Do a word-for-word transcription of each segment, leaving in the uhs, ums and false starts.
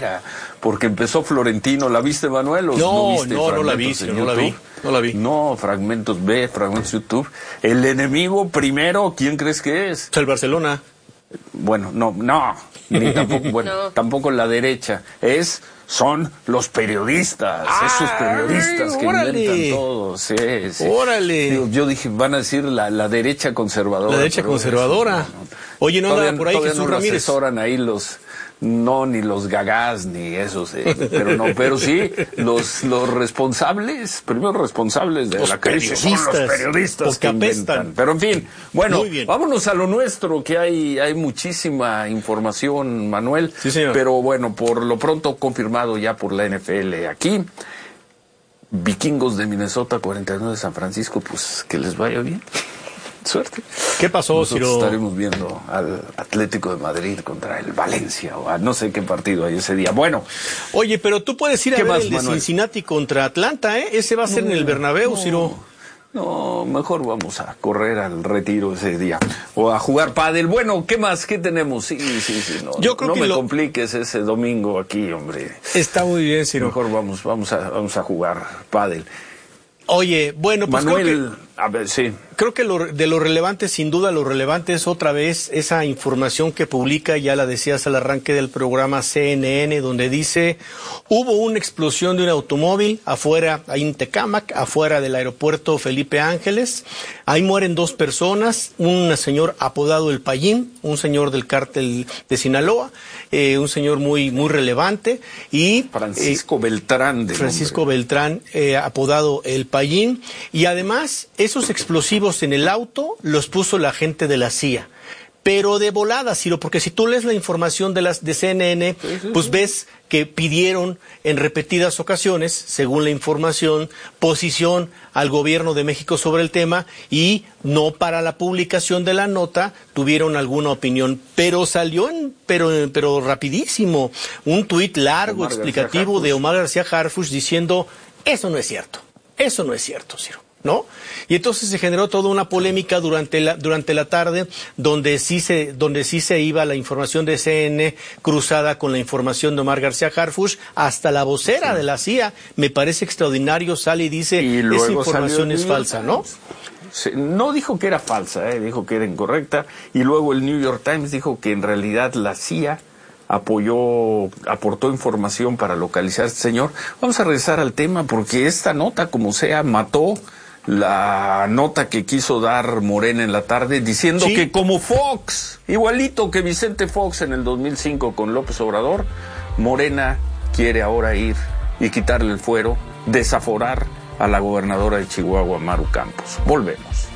manera, porque empezó Florentino. ¿La viste, Manuel? No, no, viste no, no la vi, no la vi, no la vi. No, fragmentos B, fragmentos YouTube. El enemigo primero, ¿quién crees que es? El Barcelona. Bueno, no, no, ni tampoco, bueno, no. tampoco la derecha. Es, son los periodistas, ah, esos periodistas que órale. inventan todo. Sí, sí. Órale. Yo, yo dije, van a decir la, la derecha conservadora. La derecha conservadora. Eso, no, no. Oye, no anda por ahí Jesús no Ramírez. asesoran ahí los... No, ni los gagás, ni esos, eh, pero no, pero sí, los los responsables, primeros responsables de los la crisis son los periodistas que inventan. Pero en fin, bueno, vámonos a lo nuestro, que hay hay muchísima información, Manuel. Sí, señor. Pero bueno, por lo pronto confirmado ya por la N F L aquí. Vikingos de Minnesota, cuarenta y nueve de San Francisco, pues que les vaya bien. Suerte. ¿Qué pasó, Nosotros Ciro? estaremos viendo al Atlético de Madrid contra el Valencia, o a no sé qué partido hay ese día. Bueno. Oye, pero tú puedes ir a ver más, el de Manuel? Cincinnati contra Atlanta, ¿eh? Ese va a ser no, en el Bernabéu, no, Ciro. No, mejor vamos a correr al retiro ese día. O a jugar pádel. Bueno, ¿qué más? ¿Qué tenemos? Sí, sí, sí. No, Yo creo no que me lo... compliques ese domingo aquí, hombre. Está muy bien, Ciro. Mejor vamos, vamos a, vamos a jugar pádel. Oye, bueno, pues Manuel, creo que... a ver, sí. Creo que lo, de lo relevante, sin duda, lo relevante es otra vez esa información que publica, ya la decías al arranque del programa C N N, donde dice, hubo una explosión de un automóvil afuera, ahí en Tecámac, afuera del aeropuerto Felipe Ángeles. Ahí mueren dos personas, un señor apodado El Payín, un señor del cártel de Sinaloa, eh, un señor muy, muy relevante, y... Francisco eh, Beltrán. De Francisco nombre. Beltrán, eh, apodado El Payín, y además, esos explosivos en el auto los puso la gente de la C I A. Pero de volada, Ciro, porque si tú lees la información de las de C N N, sí, sí, pues sí. ves que pidieron en repetidas ocasiones, según la información, posición al gobierno de México sobre el tema y no para la publicación de la nota tuvieron alguna opinión, pero salió en, pero, pero rapidísimo, un tuit largo, Omar explicativo de Omar García Harfuch diciendo, eso no es cierto, eso no es cierto, Ciro. ¿No? Y entonces se generó toda una polémica durante la durante la tarde donde sí se donde sí se iba la información de C N N cruzada con la información de Omar García Harfuch, hasta la vocera sí. de la C I A, me parece extraordinario, sale y dice y esa información es falsa, ¿no? Sí, no dijo que era falsa, eh, dijo que era incorrecta, y luego el New York Times dijo que en realidad la C I A apoyó, aportó información para localizar a este señor. Vamos a regresar al tema porque esta nota, como sea, mató la nota que quiso dar Morena en la tarde, diciendo ¿Sí? que como Fox, igualito que Vicente Fox en el dos mil cinco con López Obrador, Morena quiere ahora ir y quitarle el fuero, desaforar a la gobernadora de Chihuahua, Maru Campos. Volvemos.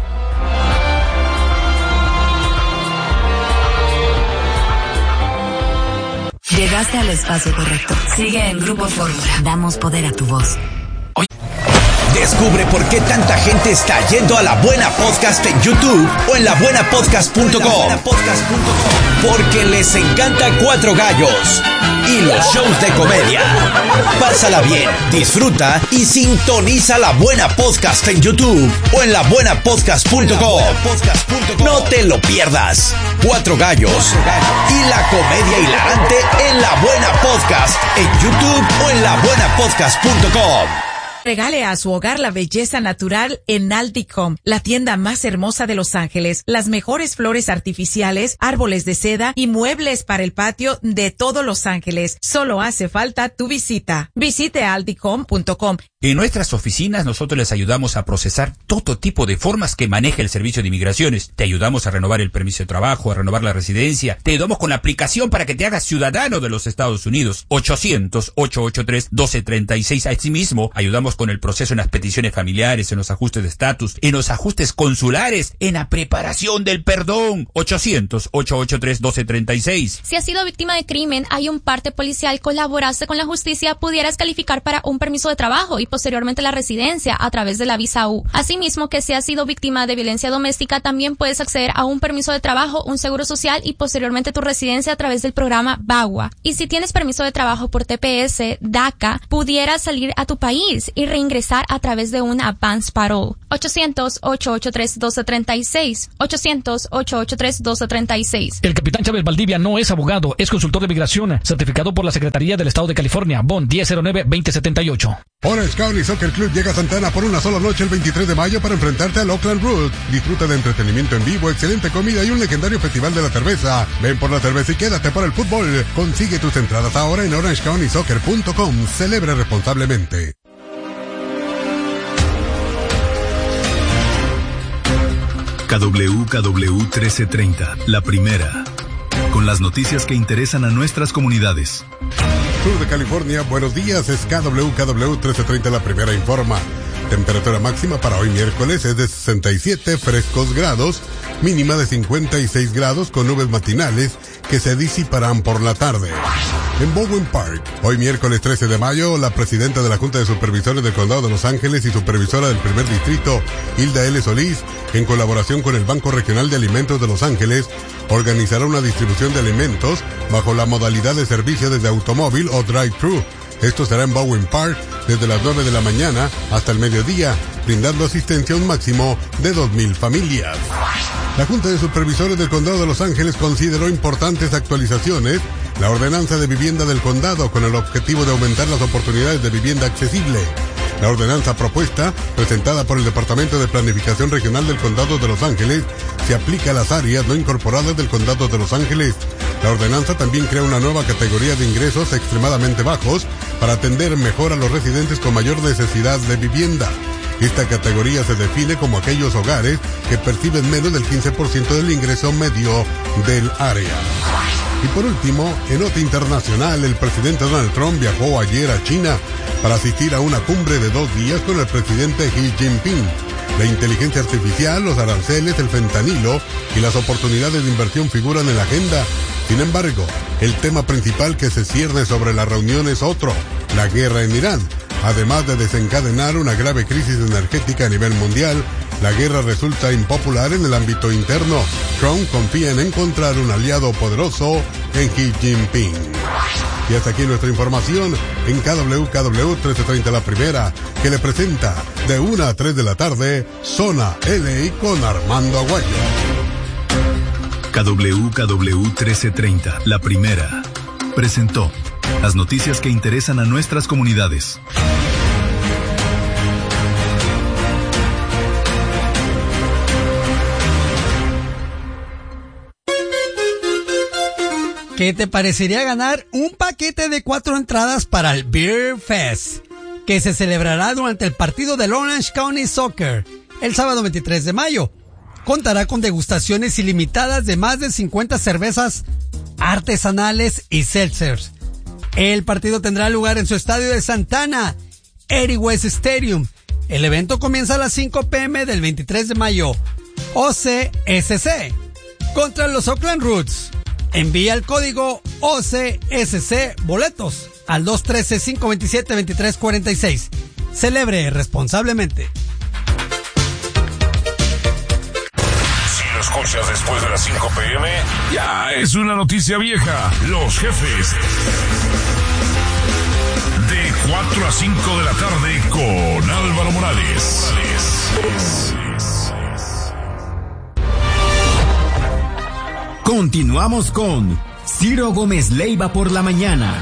Llegaste al espacio correcto. Sigue en Grupo Fórmula. Damos poder a tu voz. Descubre por qué tanta gente está yendo a La Buena Podcast en YouTube o en la buena podcast punto com. Porque les encanta Cuatro Gallos y los shows de comedia. Pásala bien, disfruta y sintoniza La Buena Podcast en YouTube o en la buena podcast punto com. No te lo pierdas. Cuatro Gallos y la comedia hilarante en La Buena Podcast en YouTube o en la buena podcast punto com. Regale a su hogar la belleza natural en Alticom, la tienda más hermosa de Los Ángeles. Las mejores flores artificiales, árboles de seda y muebles para el patio de todo Los Ángeles. Solo hace falta tu visita. Visite alticom punto com. En nuestras oficinas nosotros les ayudamos a procesar todo tipo de formas que maneja el Servicio de Inmigraciones. Te ayudamos a renovar el permiso de trabajo, a renovar la residencia. Te ayudamos con la aplicación para que te hagas ciudadano de los Estados Unidos. ochocientos, ochocientos ochenta y tres, doce treinta y seis. Asimismo, ayudamos con el proceso en las peticiones familiares, en los ajustes de estatus, en los ajustes consulares, en la preparación del perdón. ochocientos, ochocientos ochenta y tres, doce treinta y seis. Si has sido víctima de crimen, hay un parte policial, colaboraste con la justicia, pudieras calificar para un permiso de trabajo y posteriormente la residencia a través de la visa U. Asimismo, que si has sido víctima de violencia doméstica, también puedes acceder a un permiso de trabajo, un seguro social y posteriormente tu residencia a través del programa B A G U A. Y si tienes permiso de trabajo por T P S, D A C A, pudieras salir a tu país y y reingresar a través de un advance parole. ochocientos, ocho ocho tres, uno dos tres seis. ochocientos, ocho ocho tres, uno dos tres seis. El capitán Chávez Valdivia no es abogado, es consultor de migración, certificado por la Secretaría del Estado de California, B O N diez cero nueve veinte setenta y ocho. Orange County Soccer Club llega a Santana por una sola noche el veintitrés de mayo para enfrentarte al Oakland Roots. Disfruta de entretenimiento en vivo, excelente comida y un legendario festival de la cerveza. Ven por la cerveza y quédate por el fútbol. Consigue tus entradas ahora en orange county soccer punto com. Celebre responsablemente. K W K W trece treinta, la primera. Con las noticias que interesan a nuestras comunidades. Sur de California, buenos días, es K W K W trece treinta, la primera informa. Temperatura máxima para hoy miércoles es de sesenta y siete frescos grados, mínima de cincuenta y seis grados con nubes matinales que se disiparán por la tarde. En Bowen Park, hoy miércoles trece de mayo, la presidenta de la Junta de Supervisores del Condado de Los Ángeles y supervisora del primer distrito, Hilda L. Solís, en colaboración con el Banco Regional de Alimentos de Los Ángeles, organizará una distribución de alimentos bajo la modalidad de servicio desde automóvil o drive-thru. Esto será en Bowen Park desde las nueve de la mañana hasta el mediodía, brindando asistencia a un máximo de dos mil familias. La Junta de Supervisores del Condado de Los Ángeles consideró importantes actualizaciones la ordenanza de vivienda del condado con el objetivo de aumentar las oportunidades de vivienda accesible. La ordenanza propuesta, presentada por el Departamento de Planificación Regional del Condado de Los Ángeles, se aplica a las áreas no incorporadas del Condado de Los Ángeles. La ordenanza también crea una nueva categoría de ingresos extremadamente bajos para atender mejor a los residentes con mayor necesidad de vivienda. Esta categoría se define como aquellos hogares que perciben menos del quince por ciento del ingreso medio del área. Y por último, en nota internacional, el presidente Donald Trump viajó ayer a China para asistir a una cumbre de dos días con el presidente Xi Jinping. La inteligencia artificial, los aranceles, el fentanilo y las oportunidades de inversión figuran en la agenda. Sin embargo, el tema principal que se cierne sobre la reunión es otro, la guerra en Irán. Además de desencadenar una grave crisis energética a nivel mundial, la guerra resulta impopular en el ámbito interno. Trump confía en encontrar un aliado poderoso en Xi Jinping. Y hasta aquí nuestra información en K W K W trece treinta la primera, que le presenta de una a tres de la tarde, Zona L A con Armando Aguayo. K W K W trece treinta, la primera, presentó las noticias que interesan a nuestras comunidades. ¿Qué te parecería ganar un paquete de cuatro entradas para el Beer Fest, que se celebrará durante el partido del Orange County Soccer el sábado veintitrés de mayo? Contará con degustaciones ilimitadas de más de cincuenta cervezas artesanales y seltzers. El partido tendrá lugar en su estadio de Santana, Eddie West Stadium. El evento comienza a las cinco p m del veintitrés de mayo. O C S C contra los Oakland Roots. Envía el código O C S C boletos al dos uno tres, cinco dos siete, dos tres cuatro seis. Celebre responsablemente. Si lo escuchas después de las cinco p m, ya es una noticia vieja. Los jefes. De cuatro a cinco de la tarde con Álvaro Morales. Continuamos con Ciro Gómez Leiva por la mañana.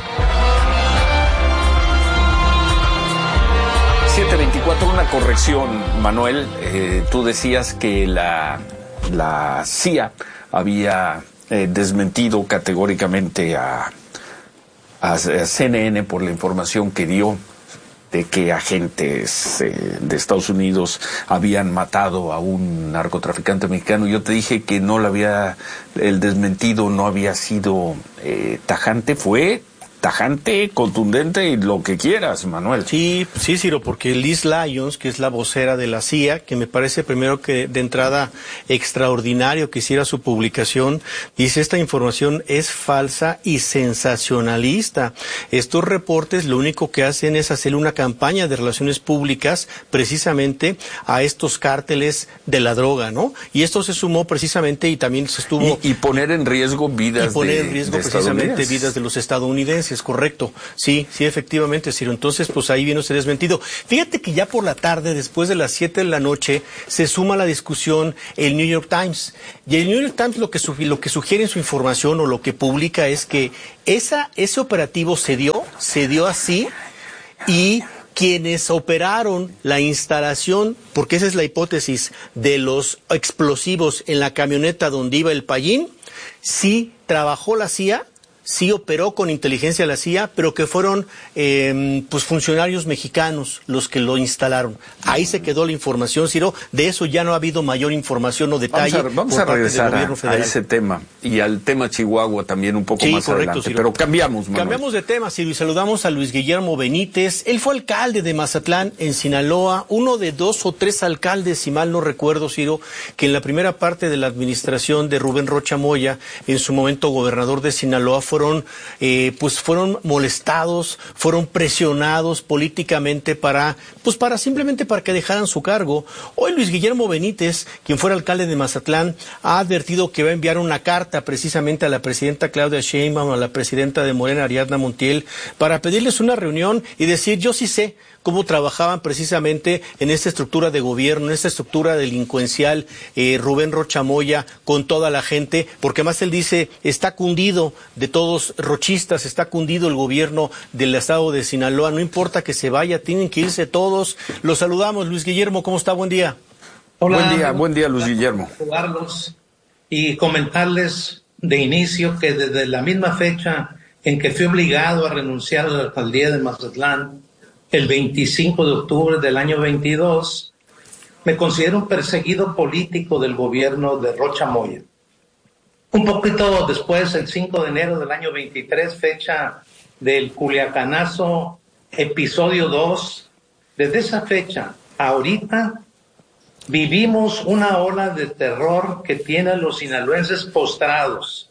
siete veinticuatro, una corrección, Manuel. Eh, tú decías que la, la C I A había eh, desmentido categóricamente a, a, a C N N por la información que dio de que agentes eh, de Estados Unidos habían matado a un narcotraficante mexicano. Yo te dije que no lo había, el desmentido no había sido eh, tajante, fue tajante, contundente y lo que quieras, Manuel. Sí, sí, Ciro, porque Liz Lyons, que es la vocera de la C I A, que me parece primero que de entrada extraordinario que hiciera su publicación, dice: esta información es falsa y sensacionalista. Estos reportes lo único que hacen es hacer una campaña de relaciones públicas precisamente a estos cárteles de la droga, ¿no? Y esto se sumó precisamente y también se estuvo... Y, y poner en riesgo vidas y poner de, en riesgo de precisamente vidas de los estadounidenses. es correcto. Sí, sí, efectivamente, Ciro. Entonces, pues ahí vino ese desmentido. Fíjate que ya por la tarde, después de las siete de la noche, se suma a la discusión el New York Times. Y el New York Times lo que, su, lo que sugiere en su información o lo que publica es que esa, ese operativo se dio, se dio así, y quienes operaron la instalación, porque esa es la hipótesis, de los explosivos en la camioneta donde iba el Pallín, sí trabajó la C I A, sí operó con inteligencia la C I A, pero que fueron eh, pues funcionarios mexicanos los que lo instalaron. Ahí se quedó la información, Ciro. De eso ya no ha habido mayor información o detalle. Vamos a, vamos a regresar a, a ese tema y al tema Chihuahua también un poco sí, más correcto, adelante. Ciro. Pero cambiamos, Manuel. Cambiamos de tema, Ciro, y saludamos a Luis Guillermo Benítez. Él fue alcalde de Mazatlán, en Sinaloa, uno de dos o tres alcaldes, si mal no recuerdo, Ciro, que en la primera parte de la administración de Rubén Rocha Moya, en su momento gobernador de Sinaloa, fueron eh, pues fueron molestados, fueron presionados políticamente para pues para simplemente para que dejaran su cargo. Hoy Luis Guillermo Benítez, quien fuera alcalde de Mazatlán, ha advertido que va a enviar una carta precisamente a la presidenta Claudia Sheinbaum, a la presidenta de Morena, Ariadna Montiel, para pedirles una reunión y decir: yo sí sé cómo trabajaban precisamente en esta estructura de gobierno, en esta estructura delincuencial, eh, Rubén Rocha Moya, con toda la gente, porque más él dice, está cundido de todos rochistas, está cundido el gobierno del estado de Sinaloa, no importa que se vaya, tienen que irse todos. Los saludamos, Luis Guillermo, ¿cómo está? Buen día. Hola, buen día, buen día, Luis Guillermo. Saludarlos y comentarles de inicio que desde la misma fecha en que fui obligado a renunciar a la alcaldía de Mazatlán, el veinticinco de octubre del año veintidós, me considero un perseguido político del gobierno de Rocha Moya. Un poquito después, el cinco de enero del año veintitrés, fecha del Culiacanazo, episodio dos, desde esa fecha a ahorita vivimos una ola de terror que tiene a los sinaloenses postrados,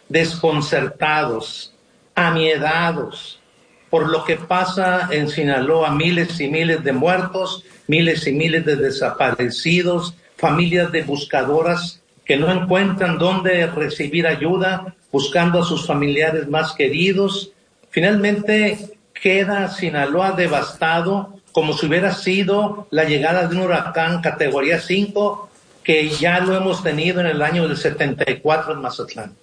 desconcertados, amiedados, por lo que pasa en Sinaloa, miles y miles de muertos, miles y miles de desaparecidos, familias de buscadoras que no encuentran dónde recibir ayuda, buscando a sus familiares más queridos. Finalmente queda Sinaloa devastado, como si hubiera sido la llegada de un huracán categoría cinco, que ya lo hemos tenido en el año del setenta y cuatro en Mazatlán.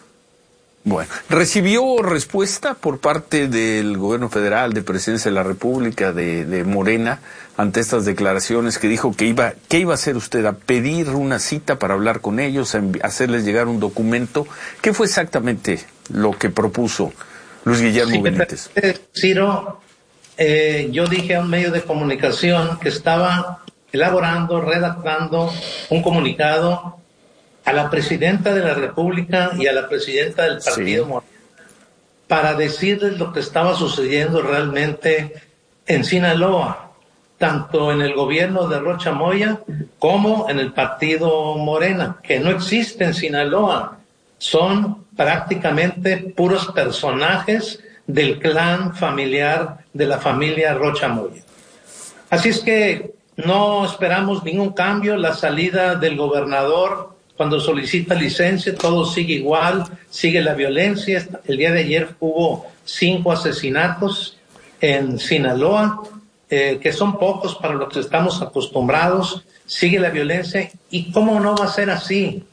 Bueno, ¿recibió respuesta por parte del gobierno federal, de Presidencia de la República, de, de Morena, ante estas declaraciones que dijo que iba, qué iba a hacer usted? ¿A pedir una cita para hablar con ellos, a hacerles llegar un documento? ¿Qué fue exactamente lo que propuso Luis Guillermo sí, Benítez? Ciro, eh, yo dije a un medio de comunicación que estaba elaborando, redactando un comunicado a la presidenta de la República y a la presidenta del Partido sí. Morena, para decirles lo que estaba sucediendo realmente en Sinaloa, tanto en el gobierno de Rocha Moya como en el Partido Morena, que no existe en Sinaloa, son prácticamente puros personajes del clan familiar de la familia Rocha Moya. Así es que no esperamos ningún cambio. La salida del gobernador, cuando solicita licencia, todo sigue igual, sigue la violencia. El día de ayer hubo cinco asesinatos en Sinaloa, eh, que son pocos para los que estamos acostumbrados. Sigue la violencia. ¿Y cómo no va a ser así?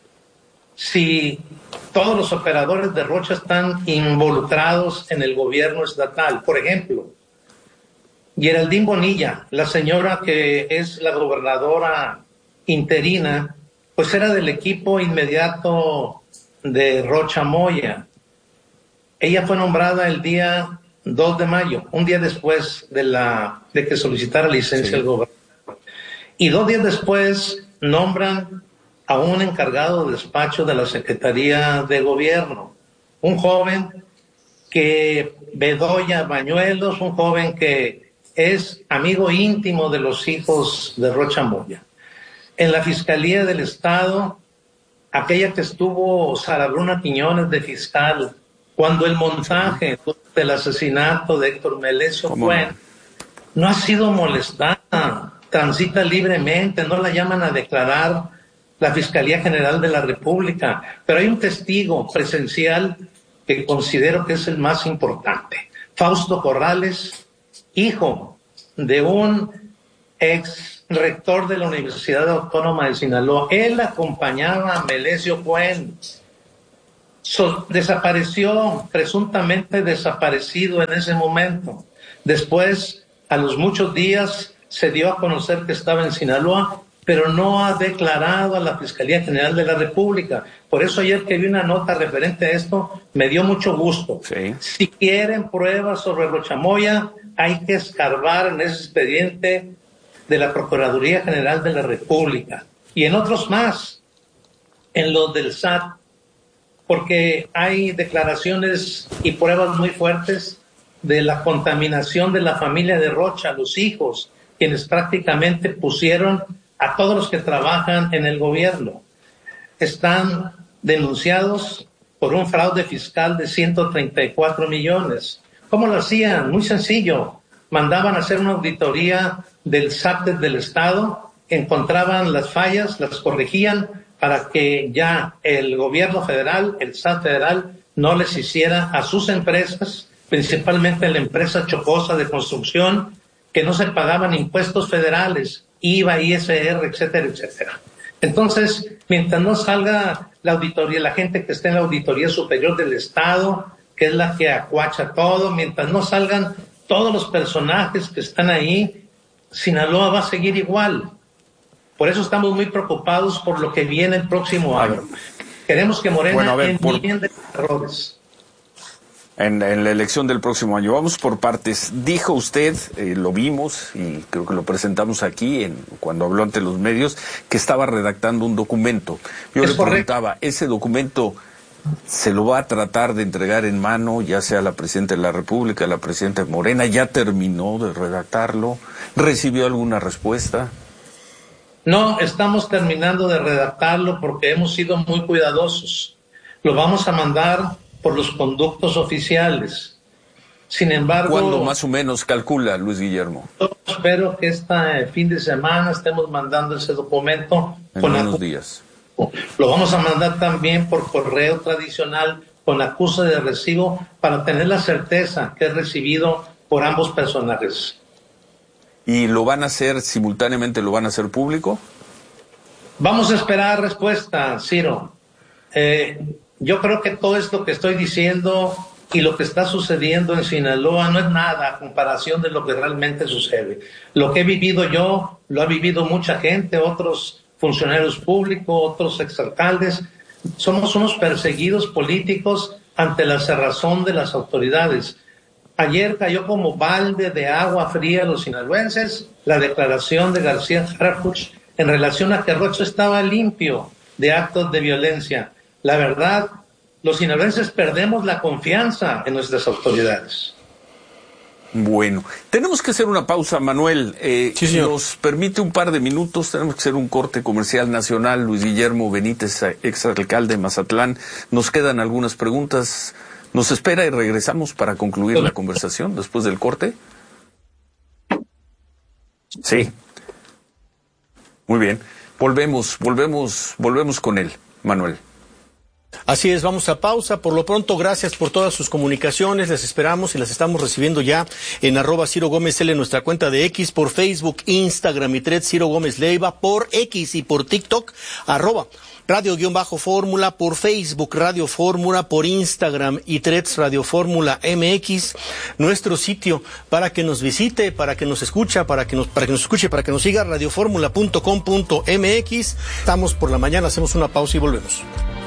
Si todos los operadores de Rocha están involucrados en el gobierno estatal. Por ejemplo, Geraldine Bonilla, la señora que es la gobernadora interina, pues era del equipo inmediato de Rocha Moya. Ella fue nombrada el día dos de mayo, un día después de la de que solicitara licencia sí. el gobernador. Y dos días después nombran a un encargado de despacho de la Secretaría de Gobierno, un joven que Bedoya Bañuelos, un joven que es amigo íntimo de los hijos de Rocha Moya. En la Fiscalía del Estado, aquella que estuvo Sara Bruna Quiñones de fiscal, cuando el montaje del asesinato de Héctor Melesio fue, no? no ha sido molestada, transita libremente, no la llaman a declarar la Fiscalía General de la República, pero hay un testigo presencial que considero que es el más importante. Fausto Corrales, hijo de un ex rector de la Universidad Autónoma de Sinaloa. Él acompañaba a Melesio Cuen. So, desapareció, presuntamente desaparecido en ese momento. Después, a los muchos días, se dio a conocer que estaba en Sinaloa, pero no ha declarado a la Fiscalía General de la República. Por eso ayer que vi una nota referente a esto, me dio mucho gusto. Sí. Si quieren pruebas sobre Rochamoya, hay que escarbar en ese expediente de la Procuraduría General de la República y en otros más, en los del S A T, porque hay declaraciones y pruebas muy fuertes de la contaminación de la familia de Rocha, los hijos, quienes prácticamente pusieron a todos los que trabajan en el gobierno. Están denunciados por un fraude fiscal de ciento treinta y cuatro millones. ¿Cómo lo hacían? Muy sencillo. Mandaban a hacer una auditoría del S A T del Estado, encontraban las fallas, las corregían para que ya el gobierno federal, el S A T federal, no les hiciera a sus empresas, principalmente la empresa Chocosa de construcción, que no se pagaban impuestos federales, I V A, I S R, etcétera, etcétera. Entonces, mientras no salga la auditoría, la gente que esté en la Auditoría Superior del Estado, que es la que acuacha todo, mientras no salgan todos los personajes que están ahí, Sinaloa va a seguir igual. Por eso estamos muy preocupados por lo que viene el próximo año. Queremos que Morena bueno, ver, enmiende por... errores. En, en la elección del próximo año. Vamos por partes. Dijo usted, eh, lo vimos y creo que lo presentamos aquí en, cuando habló ante los medios, que estaba redactando un documento. Yo es le correcto. preguntaba, ¿ese documento se lo va a tratar de entregar en mano, ya sea la Presidenta de la República, la Presidenta de Morena? ¿Ya terminó de redactarlo? ¿Recibió alguna respuesta? No, estamos terminando de redactarlo porque hemos sido muy cuidadosos. Lo vamos a mandar por los conductos oficiales. Sin embargo... ¿Cuándo más o menos calcula, Luis Guillermo? Yo espero que este fin de semana estemos mandando ese documento. En con unos acu- días. Lo vamos a mandar también por correo tradicional con acuse de recibo para tener la certeza que es recibido por ambos personajes. ¿Y lo van a hacer simultáneamente, lo van a hacer público? Vamos a esperar respuesta, Ciro. Eh... Yo creo que todo esto que estoy diciendo y lo que está sucediendo en Sinaloa no es nada a comparación de lo que realmente sucede. Lo que he vivido yo, lo ha vivido mucha gente, otros funcionarios públicos, otros exalcaldes. Somos unos perseguidos políticos ante la cerrazón de las autoridades. Ayer cayó como balde de agua fría a los sinaloenses la declaración de García Harfuch en relación a que Rocha estaba limpio de actos de violencia. La verdad, los sinaloenses perdemos la confianza en nuestras autoridades. Bueno, tenemos que hacer una pausa, Manuel. Eh, sí, señor. Nos permite un par de minutos, tenemos que hacer un corte comercial nacional. Luis Guillermo Benítez, exalcalde de Mazatlán. Nos quedan algunas preguntas. ¿Nos espera y regresamos para concluir la conversación después del corte? Sí. Muy bien. Volvemos, volvemos, volvemos con él, Manuel. Así es, vamos a pausa. Por lo pronto, gracias por todas sus comunicaciones. Les esperamos y las estamos recibiendo ya en arroba Ciro Gómez L en nuestra cuenta de X, por Facebook, Instagram y Threads Ciro Gómez Leiva, por X y por TikTok, arroba Radio-Fórmula, por Facebook Radio Fórmula, por Instagram y Threads Radio Fórmula M X, nuestro sitio para que nos visite, para que nos escucha, para que nos, para que nos escuche, para que nos siga, radioformula punto com punto m x. Estamos por la mañana, hacemos una pausa y volvemos.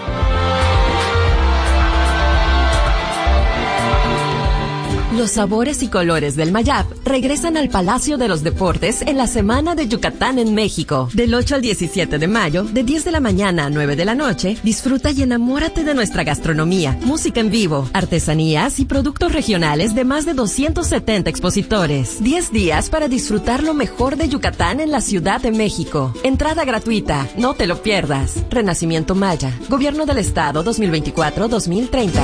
Los sabores y colores del Mayab regresan al Palacio de los Deportes en la Semana de Yucatán en México. Del ocho al diecisiete de mayo, de diez de la mañana a nueve de la noche, disfruta y enamórate de nuestra gastronomía, música en vivo, artesanías y productos regionales de más de doscientos setenta expositores. diez días para disfrutar lo mejor de Yucatán en la Ciudad de México. Entrada gratuita, no te lo pierdas. Renacimiento Maya, Gobierno del Estado dos mil veinticuatro a dos mil treinta.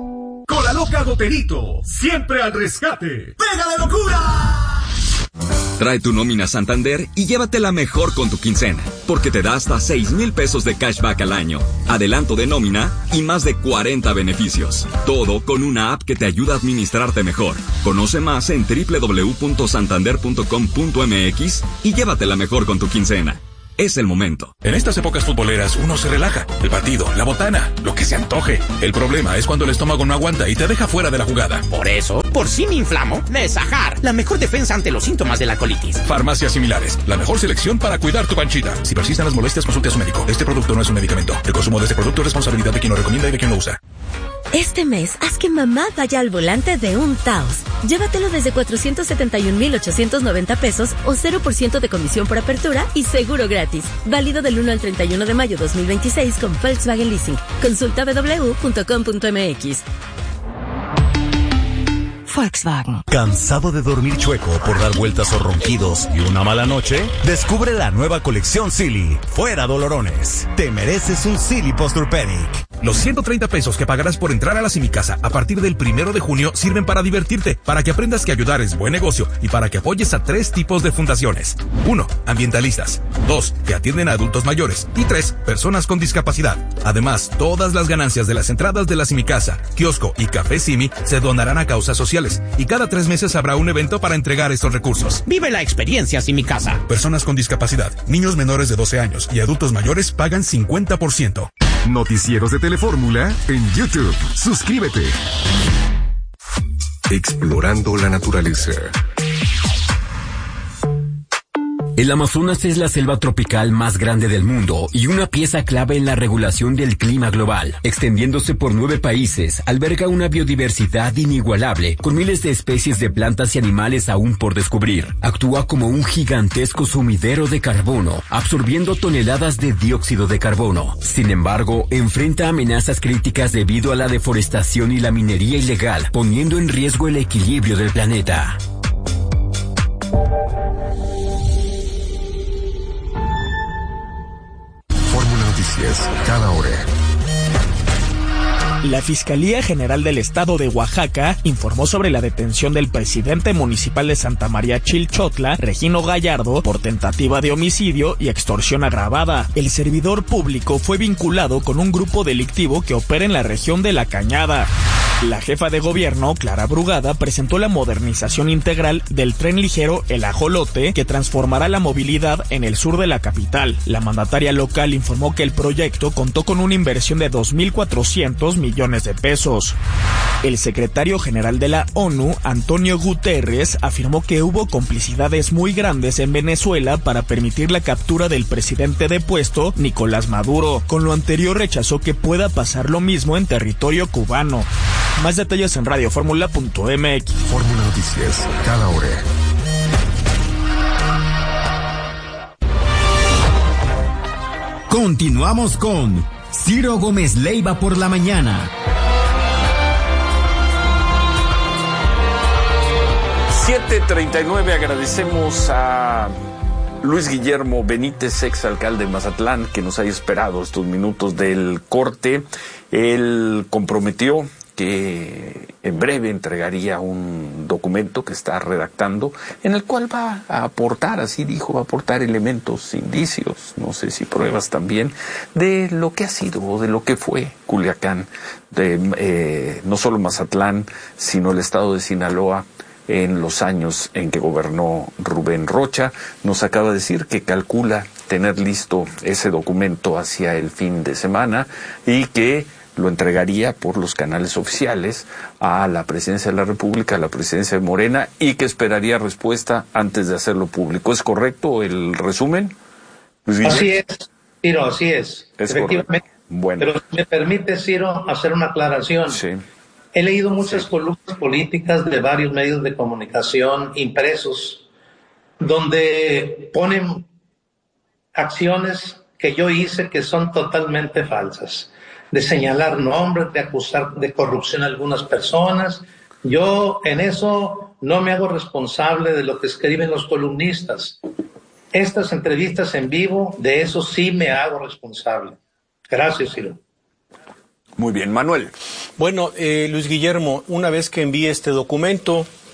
Con la loca Goterito, siempre al rescate. ¡Pega de locura! Trae tu nómina Santander y llévatela mejor con tu quincena, porque te da hasta seis mil pesos de cashback al año, adelanto de nómina y más de cuarenta beneficios. Todo con una app que te ayuda a administrarte mejor. Conoce más en doble u doble u doble u punto santander punto com punto m x y llévatela mejor con tu quincena. Es el momento. En estas épocas futboleras uno se relaja. El partido, la botana, lo que se antoje. El problema es cuando el estómago no aguanta y te deja fuera de la jugada. Por eso, por si me inflamo, Nesajar, la mejor defensa ante los síntomas de la colitis. Farmacias similares, la mejor selección para cuidar tu panchita. Si persisten las molestias, consulte a su médico. Este producto no es un medicamento. El consumo de este producto es responsabilidad de quien lo recomienda y de quien lo usa. Este mes, haz que mamá vaya al volante de un Taos. Llévatelo desde cuatrocientos setenta y un mil ochocientos noventa pesos o cero por ciento de comisión por apertura y seguro gratis. Válido del uno al treinta y uno de mayo dos mil veintiséis con Volkswagen Leasing. Consulta doble u doble u doble u punto com punto m x. Volkswagen. ¿Cansado de dormir chueco por dar vueltas o ronquidos y una mala noche? Descubre la nueva colección Silly. Fuera dolorones. Te mereces un Silly Posturepedic. Los ciento treinta pesos que pagarás por entrar a la Simicasa a partir del primero de junio sirven para divertirte, para que aprendas que ayudar es buen negocio y para que apoyes a tres tipos de fundaciones. Uno, ambientalistas. Dos, que atienden a adultos mayores. Y tres, personas con discapacidad. Además, todas las ganancias de las entradas de la Simicasa, kiosco y café Simi se donarán a causas sociales. Y cada tres meses habrá un evento para entregar estos recursos. Vive la experiencia Simicasa. Personas con discapacidad, niños menores de doce años y adultos mayores pagan cincuenta por ciento. Noticieros de Telefórmula en YouTube. Suscríbete. Explorando la naturaleza. El Amazonas es la selva tropical más grande del mundo y una pieza clave en la regulación del clima global. Extendiéndose por nueve países, alberga una biodiversidad inigualable, con miles de especies de plantas y animales aún por descubrir. Actúa como un gigantesco sumidero de carbono, absorbiendo toneladas de dióxido de carbono. Sin embargo, enfrenta amenazas críticas debido a la deforestación y la minería ilegal, poniendo en riesgo el equilibrio del planeta. Cada hora. La Fiscalía General del Estado de Oaxaca informó sobre la detención del presidente municipal de Santa María Chilchotla, Regino Gallardo, por tentativa de homicidio y extorsión agravada. El servidor público fue vinculado con un grupo delictivo que opera en la región de La Cañada. La jefa de gobierno, Clara Brugada, presentó la modernización integral del tren ligero El Ajolote, que transformará la movilidad en el sur de la capital. La mandataria local informó que el proyecto contó con una inversión de dos mil cuatrocientos millones de pesos. El secretario general de la ONU, Antonio Guterres, afirmó que hubo complicidades muy grandes en Venezuela para permitir la captura del presidente depuesto, Nicolás Maduro. Con lo anterior rechazó que pueda pasar lo mismo en territorio cubano. Más detalles en radio fórmula punto m x. Fórmula Noticias, cada hora. Continuamos con Ciro Gómez Leiva por la mañana. siete treinta y nueve, agradecemos a Luis Guillermo Benítez, ex alcalde de Mazatlán, que nos haya esperado estos minutos del corte. Él comprometió que en breve entregaría un documento que está redactando, en el cual va a aportar, así dijo, va a aportar elementos, indicios, no sé si pruebas también, de lo que ha sido o de lo que fue Culiacán, de eh, no solo Mazatlán, sino el estado de Sinaloa en los años en que gobernó Rubén Rocha. Nos acaba de decir que calcula tener listo ese documento hacia el fin de semana y que lo entregaría por los canales oficiales a la Presidencia de la República, a la Presidencia de Morena, y que esperaría respuesta antes de hacerlo público. ¿Es correcto el resumen, Luis Guillermo? Así es, Ciro, así es. Es efectivamente. Correcto. Bueno. Pero si me permite, Ciro, hacer una aclaración. Sí. He leído muchas sí. columnas políticas de varios medios de comunicación impresos, donde ponen acciones que yo hice que son totalmente falsas, de señalar nombres, de acusar de corrupción a algunas personas. Yo en eso no me hago responsable de lo que escriben los columnistas. Estas entrevistas en vivo, de eso sí me hago responsable. Gracias, Ciro. Muy bien, Manuel. Bueno, eh, Luis Guillermo, una vez que envíe este documento,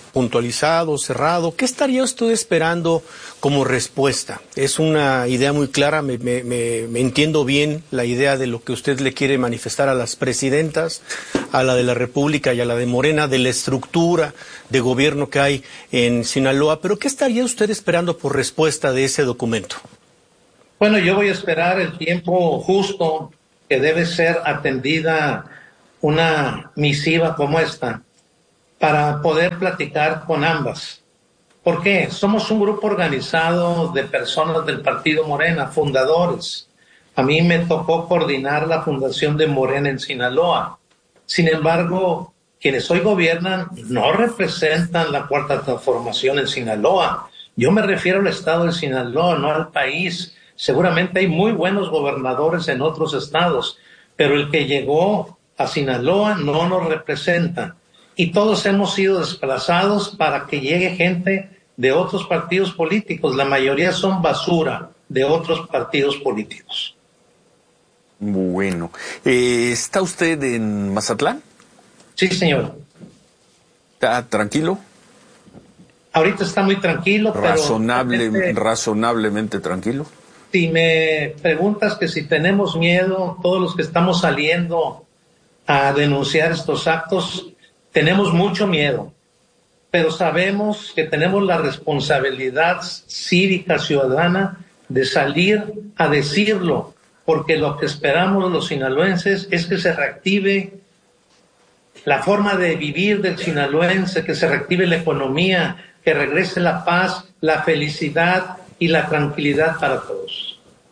puntualizado, cerrado. ¿Qué estaría usted esperando como respuesta? Es una idea muy clara, me, me, me, me entiendo bien la idea de lo que usted le quiere manifestar a las presidentas, a la de la República y a la de Morena, de la estructura de gobierno que hay en Sinaloa, pero ¿qué estaría usted esperando por respuesta de ese documento? Bueno, yo voy a esperar el tiempo justo que debe ser atendida una misiva como esta para poder platicar con ambas. ¿Por qué? Somos un grupo organizado de personas del Partido Morena, fundadores. A mí me tocó coordinar la fundación de Morena en Sinaloa. Sin embargo, quienes hoy gobiernan no representan la Cuarta Transformación en Sinaloa. Yo me refiero al estado de Sinaloa, no al país. Seguramente hay muy buenos gobernadores en otros estados, pero el que llegó a Sinaloa no nos representa. Y todos hemos sido desplazados para que llegue gente de otros partidos políticos. La mayoría son basura de otros partidos políticos. Bueno, eh, ¿está usted en Mazatlán? Sí, señor. ¿Está tranquilo? Ahorita está muy tranquilo, Razonable, pero... razonablemente tranquilo. Si me preguntas que si tenemos miedo, todos los que estamos saliendo a denunciar estos actos, tenemos mucho miedo, pero sabemos que tenemos la responsabilidad cívica ciudadana de salir a decirlo, porque lo que esperamos los sinaloenses es que se reactive la forma de vivir del sinaloense, que se reactive la economía, que regrese la paz, la felicidad y la tranquilidad para todos.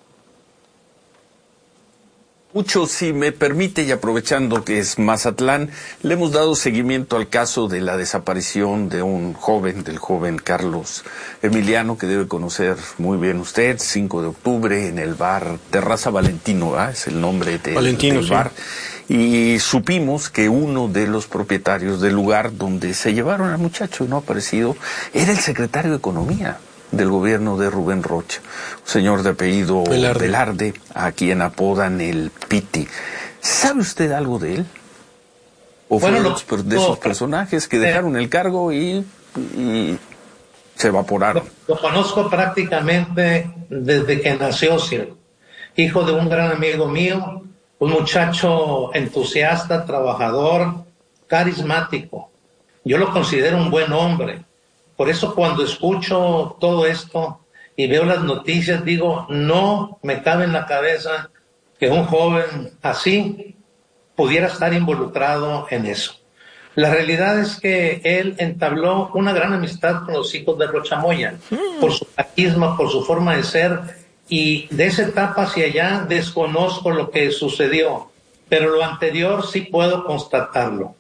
Mucho, si me permite, y aprovechando que es Mazatlán, le hemos dado seguimiento al caso de la desaparición de un joven, del joven Carlos Emiliano, que debe conocer muy bien usted, cinco de octubre, en el bar Terraza Valentino, ¿verdad? Es el nombre de, Valentino, del sí. bar. Y supimos que uno de los propietarios del lugar donde se llevaron al muchacho y no ha aparecido, era el secretario de Economía del gobierno de Rubén Rocha, un señor de apellido Velarde, Velarde a quien apodan el Piti. ¿Sabe usted algo de él? ¿O bueno, fue de, los, de esos personajes que dejaron el cargo y, y se evaporaron? Lo, lo conozco prácticamente desde que nació, Ciro. Hijo de un gran amigo mío, un muchacho entusiasta, trabajador, carismático. Yo lo considero un buen hombre. Por eso cuando escucho todo esto y veo las noticias, digo, no me cabe en la cabeza que un joven así pudiera estar involucrado en eso. La realidad es que él entabló una gran amistad con los hijos de Rocha Moya, mm. por su carisma, por su forma de ser, y de esa etapa hacia allá desconozco lo que sucedió, pero lo anterior sí puedo constatarlo.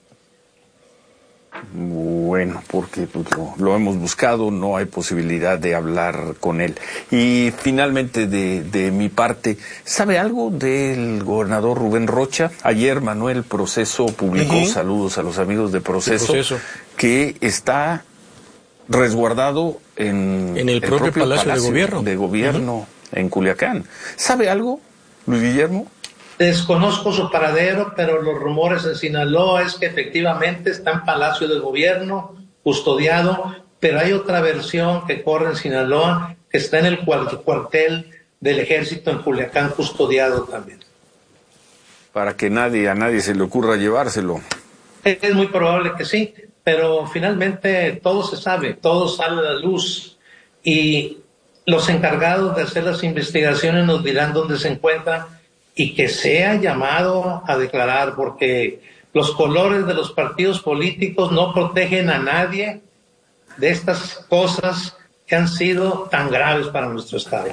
Bueno, porque pues, lo, lo hemos buscado, no hay posibilidad de hablar con él. Y finalmente, de, de mi parte, ¿sabe algo del gobernador Rubén Rocha? Ayer Manuel Proceso publicó, uh-huh. saludos a los amigos de Proceso, de Proceso, que está resguardado en, en el, el propio, propio Palacio, Palacio de Gobierno, de gobierno uh-huh. en Culiacán. ¿Sabe algo, Luis Guillermo? Desconozco su paradero, pero los rumores en Sinaloa es que efectivamente está en Palacio de Gobierno, custodiado, pero hay otra versión que corre en Sinaloa, que está en el cuartel del Ejército en Culiacán, custodiado también. Para que nadie a nadie se le ocurra llevárselo. Es muy probable que sí, pero finalmente todo se sabe, todo sale a la luz, y los encargados de hacer las investigaciones nos dirán dónde se encuentran, y que sea llamado a declarar, porque los colores de los partidos políticos no protegen a nadie de estas cosas que han sido tan graves para nuestro Estado.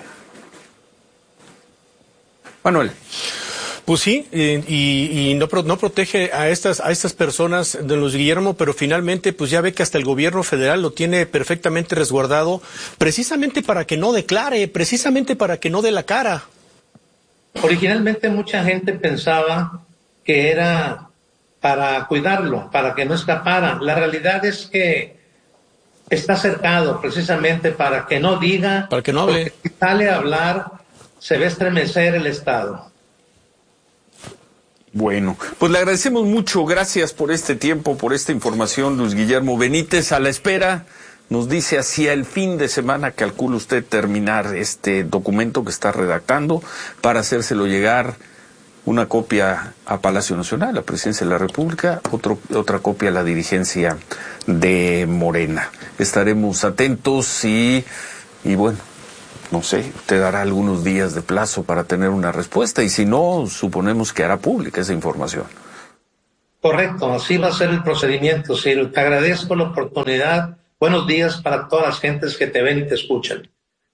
Manuel. Pues sí, y, y no, no protege a estas, a estas personas, don Luis Guillermo, pero finalmente pues ya ve que hasta el gobierno federal lo tiene perfectamente resguardado, precisamente para que no declare, precisamente para que no dé la cara. Originalmente mucha gente pensaba que era para cuidarlo, para que no escapara. La realidad es que está cercado precisamente para que no diga, para que no hable. Si sale a hablar, se va a estremecer el Estado. Bueno, pues le agradecemos mucho, gracias por este tiempo, por esta información, Luis Guillermo Benítez, a la espera, nos dice hacia el fin de semana, calcula usted terminar este documento que está redactando para hacérselo llegar, una copia a Palacio Nacional, a la Presidencia de la República, otro, otra copia a la dirigencia de Morena. Estaremos atentos y, y bueno, no sé, te dará algunos días de plazo para tener una respuesta y si no, suponemos que hará pública esa información. Correcto, así va a ser el procedimiento, Ciro. Te agradezco la oportunidad. Buenos días para todas las gentes que te ven y te escuchan.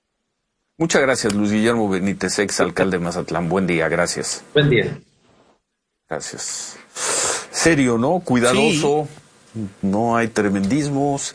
Muchas gracias, Luis Guillermo Benítez, ex alcalde de Mazatlán. Buen día, gracias. Buen día. Gracias. Serio, ¿no? Cuidadoso, sí. No hay tremendismos.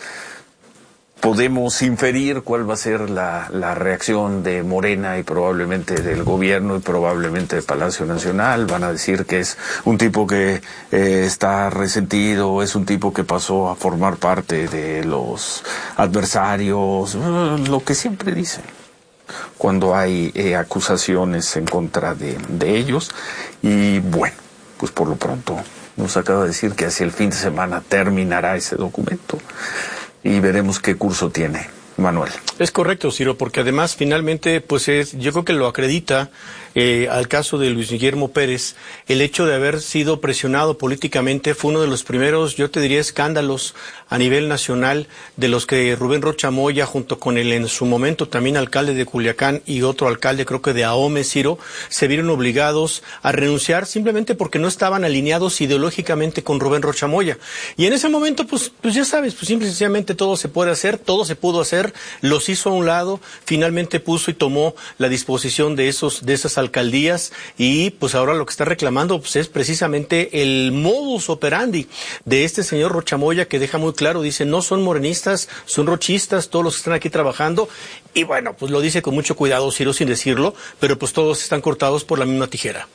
Podemos inferir cuál va a ser la, la reacción de Morena y probablemente del gobierno y probablemente de Palacio Nacional. Van a decir que es un tipo que eh, está resentido, es un tipo que pasó a formar parte de los adversarios, lo que siempre dicen cuando hay eh, acusaciones en contra de, de ellos. Y bueno, pues por lo pronto nos acaba de decir que hacia el fin de semana terminará ese documento. Y veremos qué curso tiene, Manuel. Es correcto, Ciro, porque además finalmente, pues es, yo creo que lo acredita eh, al caso de Luis Guillermo Pérez, el hecho de haber sido presionado políticamente fue uno de los primeros, yo te diría, escándalos a nivel nacional de los que Rubén Rocha Moya, junto con el en su momento también alcalde de Culiacán y otro alcalde, creo que de Ahome, Ciro, se vieron obligados a renunciar simplemente porque no estaban alineados ideológicamente con Rubén Rocha Moya. Y en ese momento, pues, pues ya sabes, pues simple y sencillamente todo se puede hacer, todo se pudo hacer, los hizo a un lado, finalmente puso y tomó la disposición de esos, de esas alcaldías y pues ahora lo que está reclamando pues es precisamente el modus operandi de este señor Rocha Moya, que deja muy claro, dice, no son morenistas, son rochistas, todos los que están aquí trabajando, y bueno, pues lo dice con mucho cuidado, Ciro, sin decirlo, pero pues todos están cortados por la misma tijera.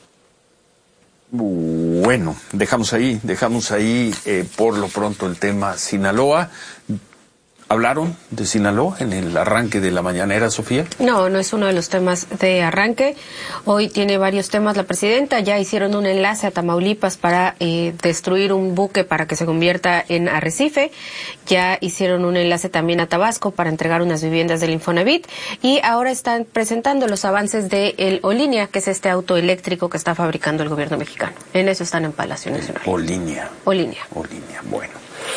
Bueno, dejamos ahí, dejamos ahí eh, por lo pronto el tema Sinaloa. ¿Hablaron de Sinaloa en el arranque de la mañanera, Sofía? No, no es uno de los temas de arranque. Hoy tiene varios temas la presidenta. Ya hicieron un enlace a Tamaulipas para eh, destruir un buque para que se convierta en arrecife. Ya hicieron un enlace también a Tabasco para entregar unas viviendas del Infonavit. Y ahora están presentando los avances de el Olinia, que es este auto eléctrico que está fabricando el gobierno mexicano. En eso están en Palacio Nacional. Olinia. Olinia. Olinia, bueno.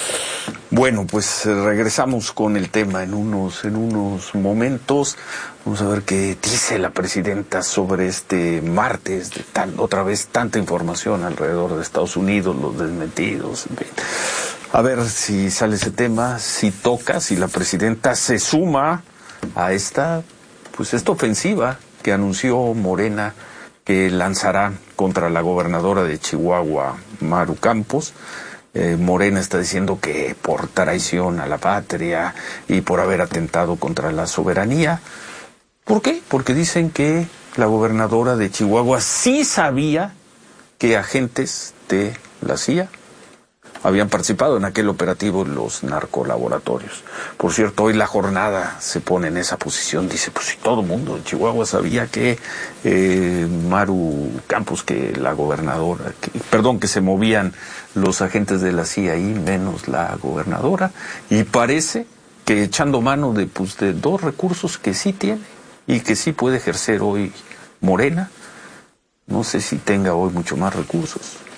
Bueno, pues regresamos con el tema en unos en unos momentos. Vamos a ver qué dice la presidenta sobre este martes, de tan, otra vez tanta información alrededor de Estados Unidos, los desmentidos. En fin. A ver si sale ese tema, si toca, si la presidenta se suma a esta, pues esta ofensiva que anunció Morena que lanzará contra la gobernadora de Chihuahua, Maru Campos. Eh, Morena está diciendo que por traición a la patria y por haber atentado contra la soberanía. ¿Por qué? Porque dicen que la gobernadora de Chihuahua sí sabía que agentes de la C I A habían participado en aquel operativo en los narcolaboratorios. Por cierto, hoy La Jornada se pone en esa posición, dice, pues si todo el mundo en Chihuahua sabía que eh, Maru Campos, que la gobernadora, que, perdón, que se movían los agentes de la C I A ahí, menos la gobernadora, y parece que echando mano de, pues, de dos recursos que sí tiene y que sí puede ejercer hoy Morena, no sé si tenga hoy mucho más recursos.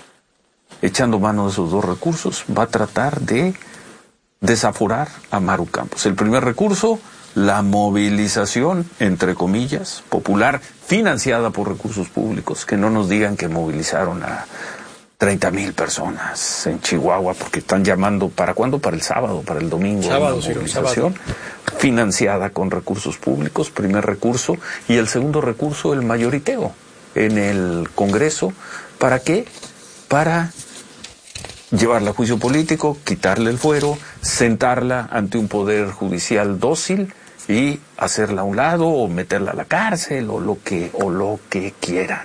Echando mano de esos dos recursos, va a tratar de desaforar a Maru Campos. El primer recurso, la movilización, entre comillas, popular, financiada por recursos públicos, que no nos digan que movilizaron a treinta mil personas en Chihuahua, porque están llamando, ¿para cuándo? Para el sábado, para el domingo. Sábado, sí, movilización sábado. Financiada con recursos públicos, primer recurso, y el segundo recurso, el mayoriteo en el Congreso. ¿Para qué? Para llevarla a juicio político, quitarle el fuero, sentarla ante un poder judicial dócil y hacerla a un lado o meterla a la cárcel o lo que, o lo que quieran.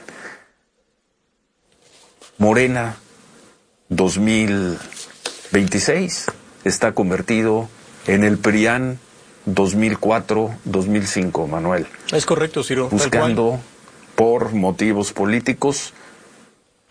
Morena dos mil veintiséis está convertido en el PRIAN dos mil cuatro dos mil cinco, Manuel. Es correcto, Ciro. Buscando por motivos políticos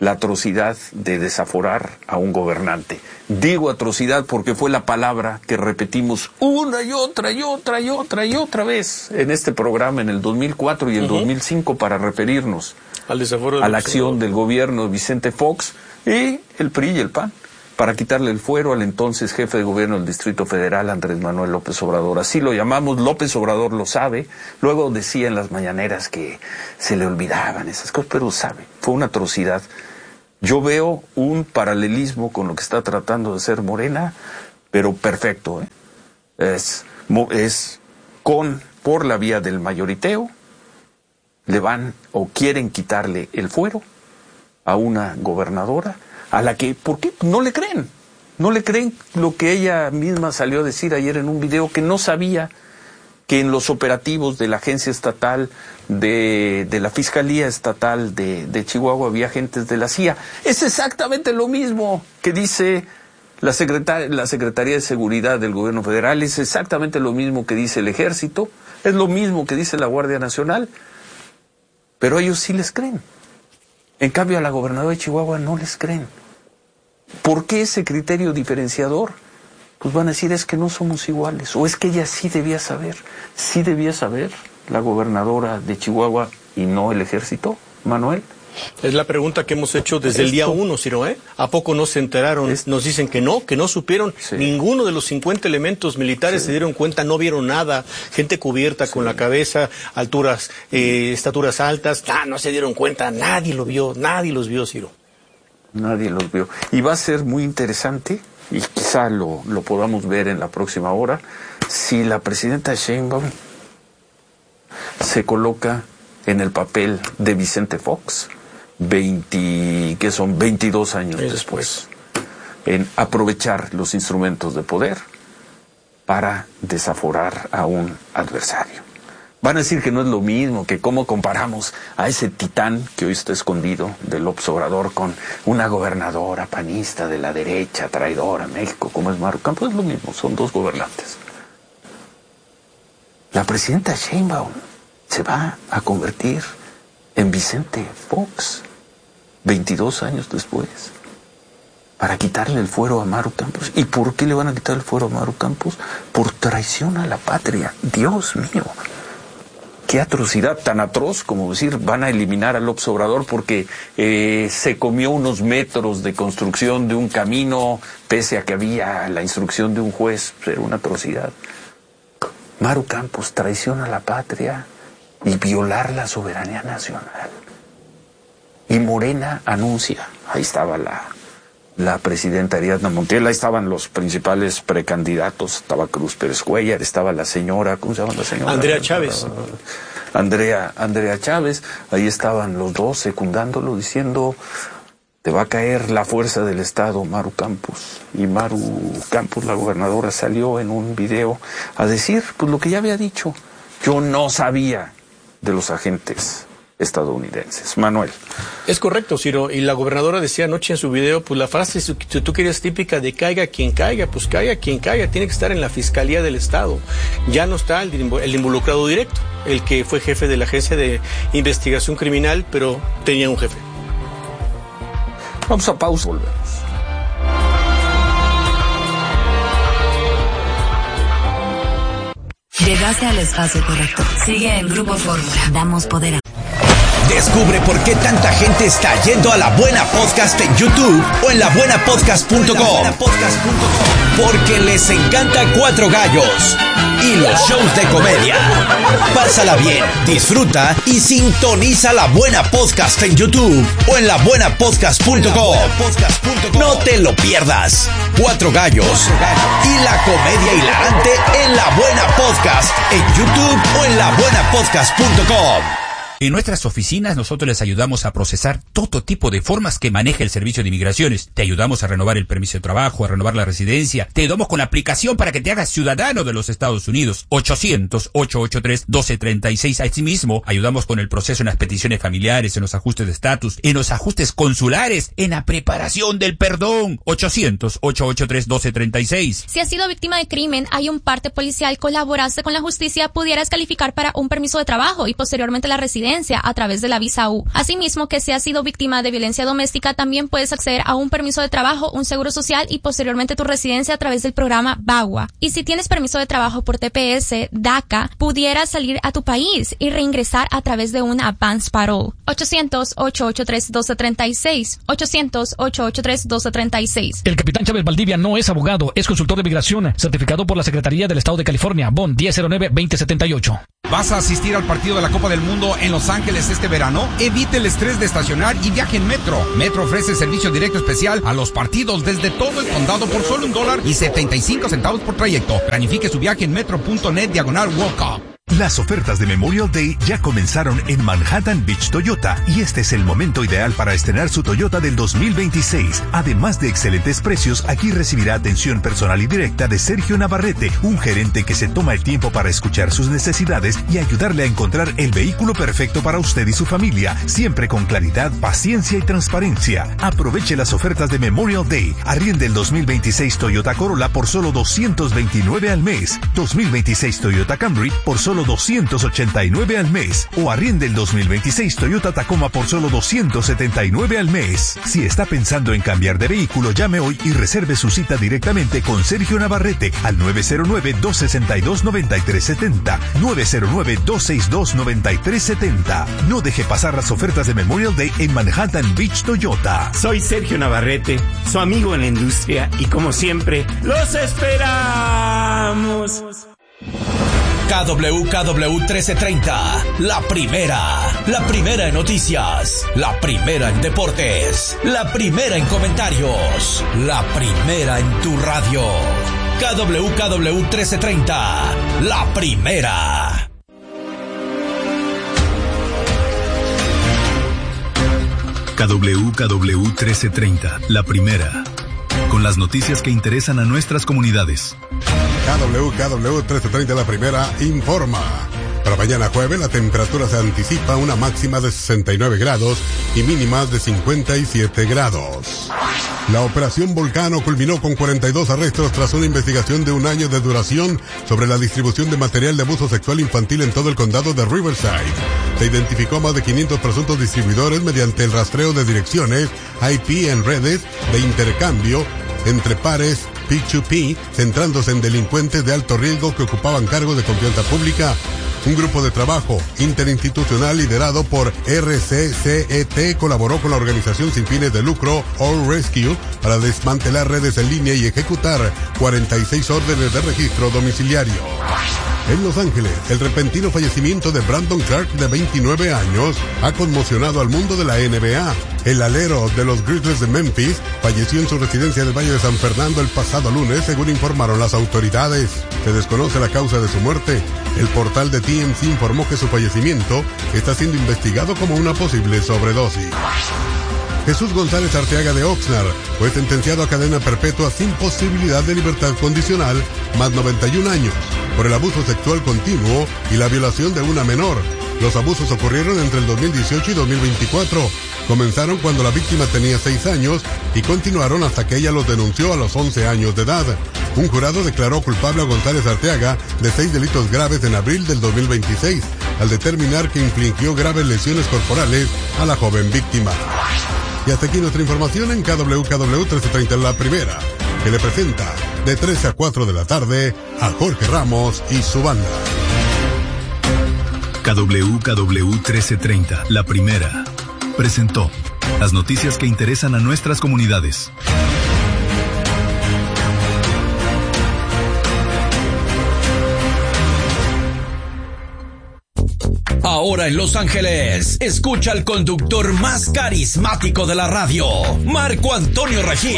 la atrocidad de desaforar a un gobernante. Digo atrocidad porque fue la palabra que repetimos una y otra y otra y otra y otra vez en este programa en el dos mil cuatro y el uh-huh. dos mil cinco para referirnos al desaforo a la acción del gobierno de Vicente Fox y el P R I y el P A N para quitarle el fuero al entonces jefe de gobierno del Distrito Federal, Andrés Manuel López Obrador. Así lo llamamos, López Obrador lo sabe. Luego decía en las mañaneras que se le olvidaban esas cosas, pero sabe, fue una atrocidad. Yo veo un paralelismo con lo que está tratando de hacer Morena, pero perfecto, ¿eh? Es, es con, por la vía del mayoriteo, le van o quieren quitarle el fuero a una gobernadora a la que, ¿por qué? No le creen. No le creen lo que ella misma salió a decir ayer en un video, que no sabía que en los operativos de la agencia estatal, de, de la Fiscalía Estatal de, de Chihuahua había agentes de la C I A. Es exactamente lo mismo que dice la, secretar, la Secretaría de Seguridad del Gobierno Federal, es exactamente lo mismo que dice el Ejército, es lo mismo que dice la Guardia Nacional, pero ellos sí les creen. En cambio a la gobernadora de Chihuahua no les creen. ¿Por qué ese criterio diferenciador? Pues van a decir, es que no somos iguales, o es que ella sí debía saber, sí debía saber la gobernadora de Chihuahua y no el Ejército, Manuel. Es la pregunta que hemos hecho desde Esto. el día uno, Ciro, ¿eh? ¿A poco no se enteraron? Es... Nos dicen que no, que no supieron. Sí. Ninguno de los cincuenta elementos militares sí. se dieron cuenta, no vieron nada. Gente cubierta sí. con la cabeza, alturas, eh, estaturas altas, ah, no se dieron cuenta, nadie lo vio, nadie los vio, Ciro. Nadie los vio. Y va a ser muy interesante, y quizá lo, lo podamos ver en la próxima hora, si la presidenta Sheinbaum se coloca en el papel de Vicente Fox, veinte, que son veintidós años es después, en aprovechar los instrumentos de poder para desaforar a un adversario. Van a decir que no es lo mismo, que cómo comparamos a ese titán que hoy está escondido del López Obrador con una gobernadora panista de la derecha, traidora a México, como es Maru Campos. Es lo mismo, son dos gobernantes. La presidenta Sheinbaum se va a convertir en Vicente Fox, veintidós años después, para quitarle el fuero a Maru Campos. ¿Y por qué le van a quitar el fuero a Maru Campos? Por traición a la patria. Dios mío. Qué atrocidad, tan atroz como decir van a eliminar a López Obrador porque eh, se comió unos metros de construcción de un camino pese a que había la instrucción de un juez. Era una atrocidad. Maru Campos, traición a la patria y violar la soberanía nacional. Y Morena anuncia, ahí estaba la, la presidenta Ariadna Montiel, ahí estaban los principales precandidatos, estaba Cruz Pérez Cuellar, estaba la señora, ¿cómo se llama la señora? Andrea Chávez. Andrea, Andrea Chávez, ahí estaban los dos secundándolo, diciendo, te va a caer la fuerza del Estado, Maru Campos. Y Maru Campos, la gobernadora, salió en un video a decir, pues lo que ya había dicho, yo no sabía de los agentes estadounidenses. Manuel. Es correcto, Ciro, y la gobernadora decía anoche en su video, pues la frase, si tú quieres, típica de caiga quien caiga, pues caiga quien caiga, tiene que estar en la Fiscalía del Estado. Ya no está el, el involucrado directo, el que fue jefe de la Agencia de Investigación Criminal, pero tenía un jefe. Vamos a pausa, volvemos. Llegaste al espacio correcto. Sigue en Grupo Fórmula. Damos poder a... Descubre por qué tanta gente está yendo a La Buena Podcast en YouTube o en la buena podcast punto com. Porque les encanta Cuatro Gallos y los shows de comedia. Pásala bien, disfruta y sintoniza La Buena Podcast en YouTube o en la buena podcast punto com. No te lo pierdas. Cuatro Gallos y la comedia hilarante en La Buena Podcast en YouTube o en la buena podcast punto com. En nuestras oficinas nosotros les ayudamos a procesar todo tipo de formas que maneja el Servicio de Inmigraciones. Te ayudamos a renovar el permiso de trabajo, a renovar la residencia. Te ayudamos con la aplicación para que te hagas ciudadano de los Estados Unidos. ochocientos, ochocientos ochenta y tres, doce treinta y seis. Asimismo, ayudamos con el proceso en las peticiones familiares, en los ajustes de estatus, en los ajustes consulares, en la preparación del perdón. ochocientos, ochocientos ochenta y tres, doce treinta y seis. Si has sido víctima de crimen, hay un parte policial, colaboraste con la justicia, pudieras calificar para un permiso de trabajo y posteriormente la residencia. residencia a través de la visa U. Asimismo, que si has sido víctima de violencia doméstica, también puedes acceder a un permiso de trabajo, un seguro social y posteriormente tu residencia a través del programa BAGUA. Y si tienes permiso de trabajo por T P S, DACA, pudieras salir a tu país y reingresar a través de una advance parole. ochocientos, ocho ocho tres, uno dos tres seis. ochocientos, ocho ocho tres, uno dos tres seis. El capitán Chávez Valdivia no es abogado, es consultor de migración, certificado por la Secretaría del Estado de California, B O N diez cero nueve veinte setenta y ocho. ¿Vas a asistir al partido de la Copa del Mundo en Los Ángeles este verano? Evite el estrés de estacionar y viaje en Metro. Metro ofrece servicio directo especial a los partidos desde todo el condado por solo un dólar y setenta y cinco centavos por trayecto. Planifique su viaje en metro.net diagonal World Cup. Las ofertas de Memorial Day ya comenzaron en Manhattan Beach Toyota y este es el momento ideal para estrenar su Toyota del dos mil veintiséis. Además de excelentes precios, aquí recibirá atención personal y directa de Sergio Navarrete, un gerente que se toma el tiempo para escuchar sus necesidades y ayudarle a encontrar el vehículo perfecto para usted y su familia, siempre con claridad, paciencia y transparencia. Aproveche las ofertas de Memorial Day. Arriende el dos mil veintiséis Toyota Corolla por solo doscientos veintinueve al mes, dos mil veintiséis Toyota Camry por solo doscientos ochenta y nueve al mes o arriende el dos mil veintiséis Toyota Tacoma por solo doscientos setenta y nueve al mes. Si está pensando en cambiar de vehículo, llame hoy y reserve su cita directamente con Sergio Navarrete al nueve cero nueve, dos seis dos, nueve tres siete cero, nueve cero nueve, dos seis dos, nueve tres siete cero. No deje pasar las ofertas de Memorial Day en Manhattan Beach Toyota. Soy Sergio Navarrete, su amigo en la industria y como siempre, ¡los esperamos! K W K W trece treinta, la primera, la primera en noticias, la primera en deportes, la primera en comentarios, la primera en tu radio. K W K W trece treinta, la primera. K W K W trece treinta, la primera, con las noticias que interesan a nuestras comunidades. K W K W trece treinta, la primera, informa. Para mañana jueves la temperatura se anticipa una máxima de sesenta y nueve grados y mínimas de cincuenta y siete grados. La operación Volcano culminó con cuarenta y dos arrestos tras una investigación de un año de duración sobre la distribución de material de abuso sexual infantil en todo el condado de Riverside. Se identificó a más de quinientos presuntos distribuidores mediante el rastreo de direcciones I P en redes de intercambio entre pares P dos P, centrándose en delincuentes de alto riesgo que ocupaban cargos de confianza pública. Un grupo de trabajo interinstitucional liderado por R C C E T colaboró con la organización sin fines de lucro All Rescue para desmantelar redes en línea y ejecutar cuarenta y seis órdenes de registro domiciliario. En Los Ángeles, el repentino fallecimiento de Brandon Clark, de veintinueve años, ha conmocionado al mundo de la N B A. El alero de los Grizzlies de Memphis falleció en su residencia del Valle de San Fernando el pasado lunes, según informaron las autoridades. Se desconoce la causa de su muerte. El portal de T M C informó que su fallecimiento está siendo investigado como una posible sobredosis. Jesús González Arteaga de Oxnard fue sentenciado a cadena perpetua sin posibilidad de libertad condicional, más noventa y un años, por el abuso sexual continuo y la violación de una menor. Los abusos ocurrieron entre el dos mil dieciocho y dos mil veinticuatro. Comenzaron cuando la víctima tenía seis años y continuaron hasta que ella los denunció a los once años de edad. Un jurado declaró culpable a González Arteaga de seis delitos graves en abril del dos mil veintiséis, al determinar que infligió graves lesiones corporales a la joven víctima. Y hasta aquí nuestra información en K W K W trece treinta, la primera, que le presenta de tres a cuatro de la tarde a Jorge Ramos y su banda. K W K W trece treinta, la primera, presentó las noticias que interesan a nuestras comunidades. Ahora en Los Ángeles, escucha al conductor más carismático de la radio, Marco Antonio Regil,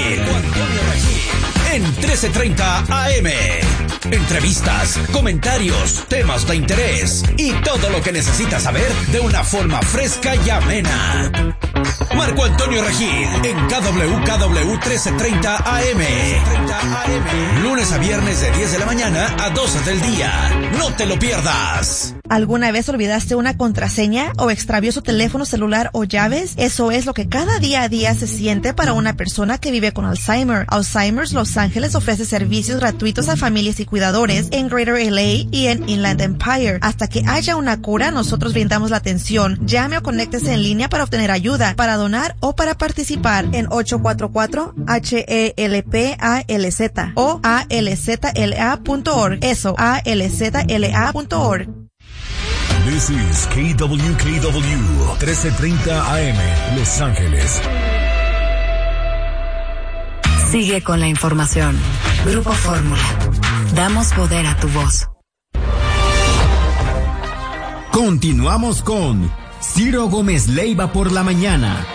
en trece treinta A M. Entrevistas, comentarios, temas de interés y todo lo que necesitas saber de una forma fresca y amena. Marco Antonio Regil en K W K W trece treinta A M. Lunes a viernes de diez de la mañana a doce del día. No te lo pierdas. ¿Alguna vez olvidaste una contraseña o extravió su teléfono celular o llaves? Eso es lo que cada día a día se siente para una persona que vive con Alzheimer. Alzheimer's Los Ángeles ofrece servicios gratuitos a familias y cuidadores en Greater L A y en Inland Empire. Hasta que haya una cura, nosotros brindamos la atención. Llame o conéctese en línea para obtener ayuda, para donar o para participar en ocho cuatro cuatro H E L P A L Z o A L Z L A punto org. Eso, A L Z L A punto org. This is K W K W trece treinta A M Los Ángeles. Sigue con la información. Grupo Fórmula. Damos poder a tu voz. Continuamos con Ciro Gómez Leiva por la mañana.